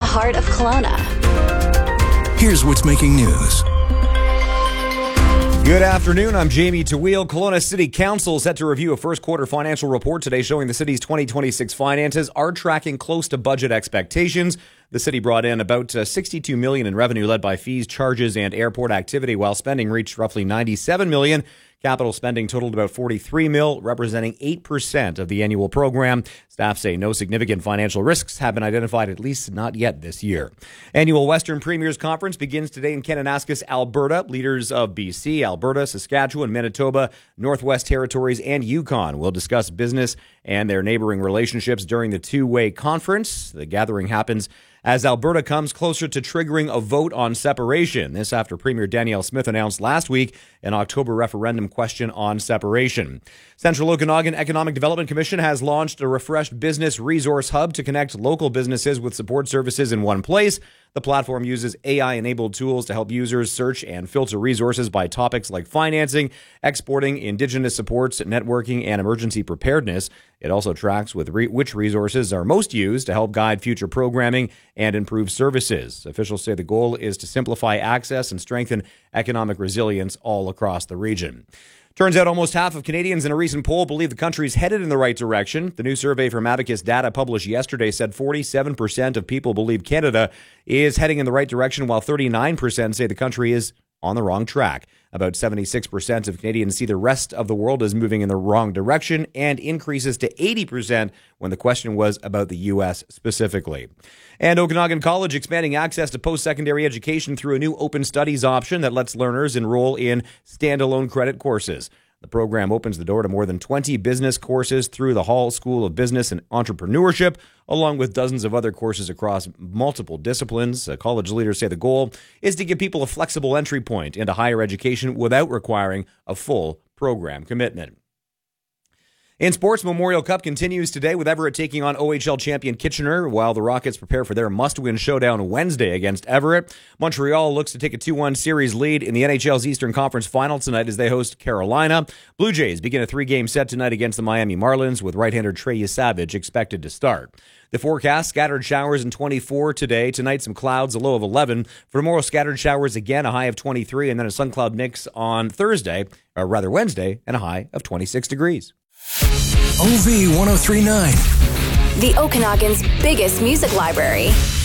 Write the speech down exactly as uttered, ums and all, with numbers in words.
heart of Kelowna. Here's what's making news. Good afternoon. I'm Jamie Tawil. Kelowna City Council set to review a first quarter financial report today showing the city's twenty twenty-six finances are tracking close to budget expectations. The city brought in about uh, sixty-two million dollars in revenue led by fees, charges, and airport activity, while spending reached roughly ninety-seven million dollars. Capital spending totaled about forty-three million dollars, representing eight percent of the annual program. Staff say no significant financial risks have been identified, at least not yet this year. Annual Western Premiers Conference begins today in Kananaskis, Alberta. Leaders of B C, Alberta, Saskatchewan, Manitoba, Northwest Territories, and Yukon will discuss business and their neighboring relationships during the two-way conference. The gathering happens as Alberta comes closer to triggering a vote on separation. This after Premier Danielle Smith announced last week an October referendum question on separation. Central Okanagan Economic Development Commission has launched a refreshed business resource hub to connect local businesses with support services in one place. The platform uses A I-enabled tools to help users search and filter resources by topics like financing, exporting, Indigenous supports, networking, and emergency preparedness. It also tracks with re- which resources are most used to help guide future programming and improve services. Officials say the goal is to simplify access and strengthen economic resilience all across the region. Turns out almost half of Canadians in a recent poll believe the country is headed in the right direction. The new survey from Abacus data published yesterday said forty-seven percent of people believe Canada is heading in the right direction, while thirty-nine percent say the country is on the wrong track. About seventy-six percent of Canadians see the rest of the world as moving in the wrong direction, and increases to eighty percent when the question was about the U S specifically. And Okanagan College expanding access to post-secondary education through a new open studies option that lets learners enroll in standalone credit courses. The program opens the door to more than twenty business courses through the Hall School of Business and Entrepreneurship, along with dozens of other courses across multiple disciplines. Uh, college leaders say the goal is to give people a flexible entry point into higher education without requiring a full program commitment. In sports, Memorial Cup continues today with Everett taking on O H L champion Kitchener, while the Rockets prepare for their must-win showdown Wednesday against Everett. Montreal looks to take a two one series lead in the N H L's Eastern Conference Final tonight as they host Carolina. Blue Jays begin a three-game set tonight against the Miami Marlins, with right-hander Trey Yesavage expected to start. The forecast, scattered showers and twenty-four today. Tonight, some clouds, a low of eleven. For tomorrow, scattered showers again, a high of twenty-three, and then a sun cloud mix on Thursday, or rather Wednesday, and a high of twenty-six degrees. O V ten thirty-nine. The Okanagan's biggest music library.